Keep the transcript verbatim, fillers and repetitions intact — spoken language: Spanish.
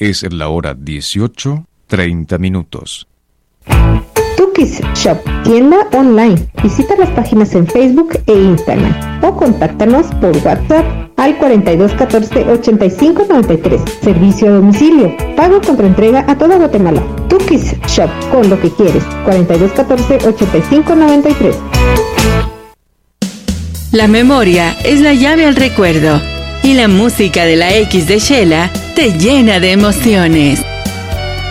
Es la hora dieciocho, treinta minutos. Tukis Shop, tienda online. Visita las páginas en Facebook e Instagram o contáctanos por WhatsApp al cuarenta y dos catorce ochenta y cinco noventa y tres. Servicio a domicilio. Pago contra entrega a toda Guatemala. Tukis Shop, con lo que quieres. cuarenta y dos catorce ochenta y cinco noventa y tres. La memoria es la llave al recuerdo y la música de la X de Shela te llena de emociones.